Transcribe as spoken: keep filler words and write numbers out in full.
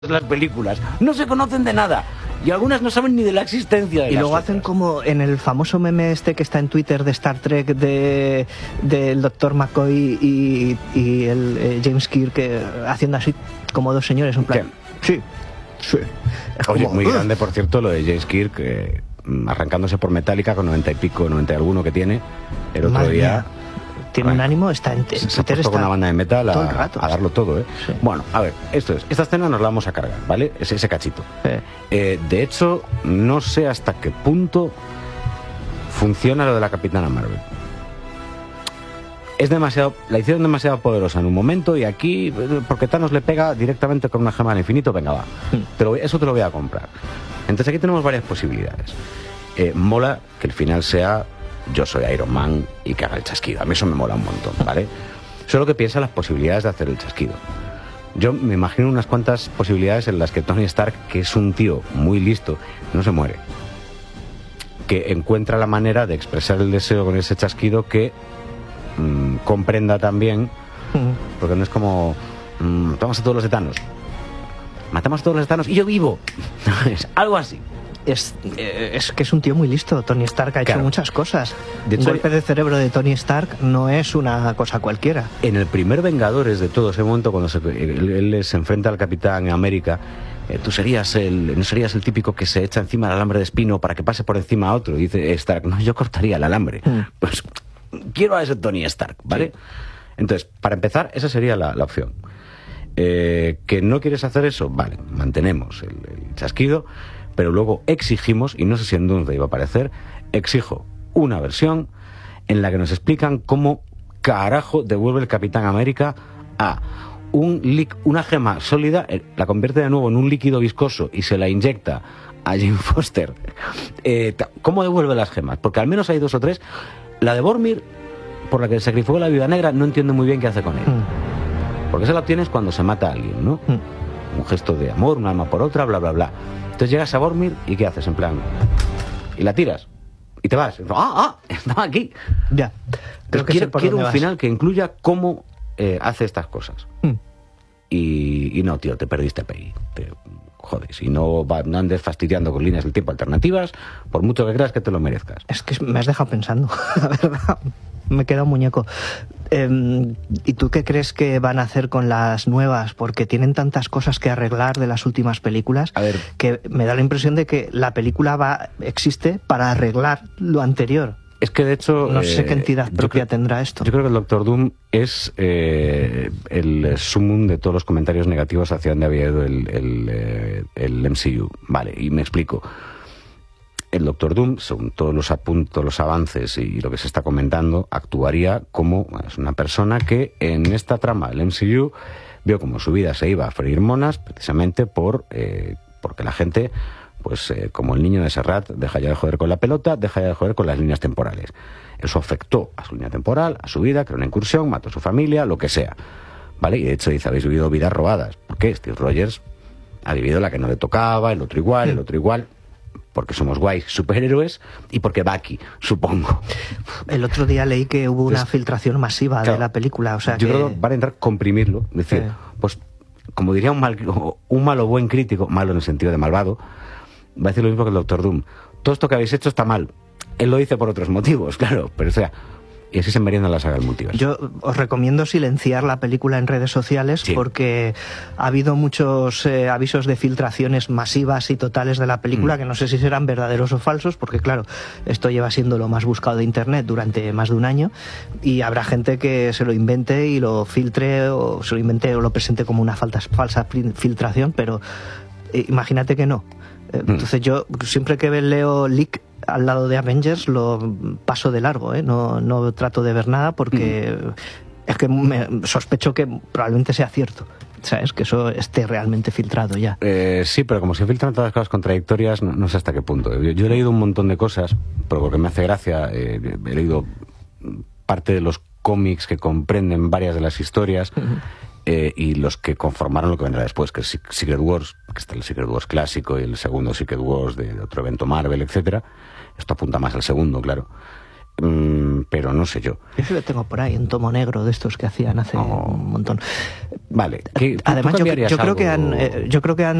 las películas. No se conocen de nada. Y algunas no saben ni de la existencia de Y las luego otras. hacen como en el famoso meme este que está en Twitter de Star Trek de del doctor McCoy y, y el eh, James Kirk eh, haciendo así como dos señores, un plan. Sí, sí. Es Oye, como, muy ¡ugh! grande, por cierto, lo de James Kirk, eh, arrancándose por Metallica con noventa y pico, noventa y alguno que tiene. El otro Madre día... mía. Tiene un ánimo, está en, en Se, se ha Twitter, puesto está con una banda de metal a, todo el rato, a darlo todo, ¿eh? Sí. Bueno, a ver, esto es, esta escena nos la vamos a cargar, ¿vale? Ese, ese cachito. Eh. Eh, de hecho, no sé hasta qué punto funciona lo de la Capitana Marvel. Es demasiado, la hicieron demasiado poderosa en un momento y aquí, porque Thanos le pega directamente con una gema al infinito, venga, va. Mm. Te lo, eso te lo voy a comprar. Entonces aquí tenemos varias posibilidades. Eh, mola que el final sea yo soy Iron Man y que haga el chasquido. A mí eso me mola un montón, ¿vale? Solo que piensa las posibilidades de hacer el chasquido. Yo me imagino unas cuantas posibilidades en las que Tony Stark, que es un tío muy listo, no se muere. Que encuentra la manera de expresar el deseo con ese chasquido que mmm, comprenda también, Mm. porque no es como mmm, matamos a todos los etanos. Matamos a todos los etanos y yo vivo. Es algo así. Es, eh, es que es un tío muy listo. Tony Stark ha hecho Claro. muchas cosas. De Un hecho, golpe de cerebro de Tony Stark no es una cosa cualquiera. En el primer Vengadores de todo ese momento, cuando se, él, él se enfrenta al Capitán América, eh, tú serías el, no serías el típico que se echa encima el alambre de espino para que pase por encima a otro. Y dice Stark, no, yo cortaría el alambre. Mm. Pues quiero a ese Tony Stark, ¿vale? Sí. Entonces, para empezar, esa sería la, la opción. Eh, ¿Que no quieres hacer eso? Vale, mantenemos el, el chasquido, pero luego exigimos, y no sé si en Doomsday iba a aparecer, exijo una versión en la que nos explican cómo carajo devuelve el Capitán América a un lic- una gema sólida, eh, la convierte de nuevo en un líquido viscoso y se la inyecta a Jane Foster. Eh, ta- ¿Cómo devuelve las gemas? Porque al menos hay dos o tres. La de Bormir, por la que sacrificó la Viuda Negra, no entiendo muy bien qué hace con ella. Mm. Porque esa la obtienes cuando se mata a alguien, ¿no? Mm. Un gesto de amor, un alma por otra, bla, bla, bla. Entonces llegas a Bormir y ¿qué haces? En plan... Y la tiras. Y te vas. ¡Ah, ah! Estaba aquí. Ya. Creo que sé quiero por quiero dónde un vas. final que incluya cómo eh, hace estas cosas. Mm. Y, y no, tío, te perdiste Peggy. Te jodes. Y no, va- no andes fastidiando con líneas del tiempo alternativas, por mucho que creas que te lo merezcas. Es que me has dejado pensando, la verdad. Me queda un muñeco. Eh, ¿Y tú qué crees que van a hacer con las nuevas? Porque tienen tantas cosas que arreglar de las últimas películas A ver. que me da la impresión de que la película va existe para arreglar lo anterior. Es que de hecho... No sé eh, qué entidad yo propia creo- tendrá esto. Yo creo que el Doctor Doom es eh, el sumum de todos los comentarios negativos hacia donde había ido el, el, eh, el M C U. Vale, y me explico. El Doctor Doom, según todos los apuntos, los avances y lo que se está comentando, actuaría como bueno, es una persona que en esta trama del M C U vio como su vida se iba a freír monas precisamente por eh, porque la gente, pues eh, como el niño de Serrat, deja ya de joder con la pelota, deja ya de joder con las líneas temporales. Eso afectó a su línea temporal, a su vida, creó una incursión, mató a su familia, lo que sea. ¿Vale? Y de hecho dice, habéis vivido vidas robadas. ¿Por qué? Steve Rogers ha vivido la que no le tocaba, el otro igual, el otro igual. Porque somos guays superhéroes y porque Bucky, supongo. El otro día leí que hubo una Entonces, filtración masiva claro, de la película. O sea yo que... creo que van a intentar comprimirlo. Es decir, Sí. pues, como diría un, mal, un malo buen crítico, malo en el sentido de malvado, va a decir lo mismo que el Doctor Doom. Todo esto que habéis hecho está mal. Él lo dice por otros motivos, claro, pero o sea, y así se merienda la saga del multiverso. Yo os recomiendo silenciar la película en redes sociales Sí. porque ha habido muchos eh, avisos de filtraciones masivas y totales de la película Mm. que no sé si serán verdaderos o falsos porque claro, esto lleva siendo lo más buscado de internet durante más de un año y habrá gente que se lo invente y lo filtre o se lo invente o lo presente como una falta, falsa fil- filtración, pero eh, imagínate que no. Eh, Mm. Entonces yo siempre que leo leak al lado de Avengers lo paso de largo, ¿eh? no, no trato de ver nada porque es que me sospecho que probablemente sea cierto, ¿sabes? Que eso esté realmente filtrado ya. Eh, sí, pero como se filtran todas las cosas contradictorias, no, no sé hasta qué punto. Yo, yo he leído un montón de cosas, pero porque me hace gracia, eh, he leído parte de los cómics que comprenden varias de las historias. Ujú. Eh, y los que conformaron lo que vendrá después, que es Secret Wars, que está el Secret Wars clásico y el segundo Secret Wars de, de otro evento Marvel, etcétera. Esto apunta más al segundo, claro. mmm, pero no sé yo. Yo sí lo tengo por ahí, un tomo negro de estos que hacían hace oh. un montón. Vale. ¿Qué, Además, yo, yo creo algo? que han, eh, yo creo que han